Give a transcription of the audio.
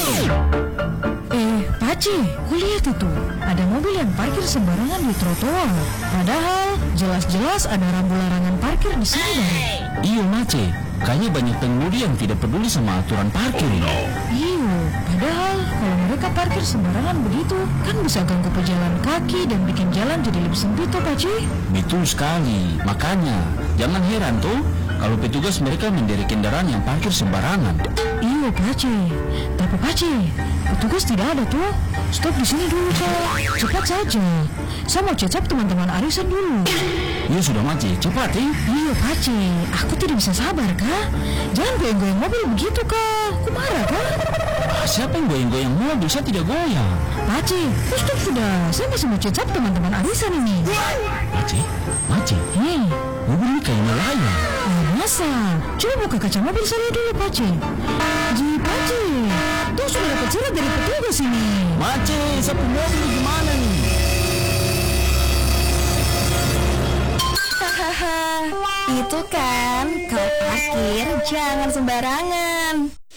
Paci, lihat itu. Ada mobil yang parkir sembarangan di trotoar. Padahal jelas-jelas ada rambu larangan parkir di sini. Iyo Mace, kayaknya banyak pengemudi yang tidak peduli sama aturan parkir ini. Iyo, padahal kalau mereka parkir sembarangan begitu, kan bisa ganggu pejalan kaki dan bikin jalan jadi lebih sempit toh, Paci. Betul sekali, makanya jangan heran tuh kalau petugas mereka menderek kendaraan yang parkir sembarangan. Iya, Paci. Tapi Paci, petugas tidak ada tuh. Stop di sini dulu, Kak. Cepat saja. Saya mau cecap teman-teman arisan dulu. Iya sudah Mace, cepat ya. Iya, Paci. Aku tidak bisa sabar, Kak. Jangan goyang-goyang mobil begitu, Kak. Aku marah, Kak. Siapa yang goyang-goyang mobil? Saya tidak goyang. Paci, stop sudah. Saya masih mau cecap teman-teman arisan ini. Mace, mobil ini kayaknya layak. Masa? Coba buka kaca mobil saya dulu, Paci. Paci, tuh sudah dapat surat dari petugas ini. Mace, sapu mobil gimana nih? Hahaha, itu kan kalau parkir jangan sembarangan.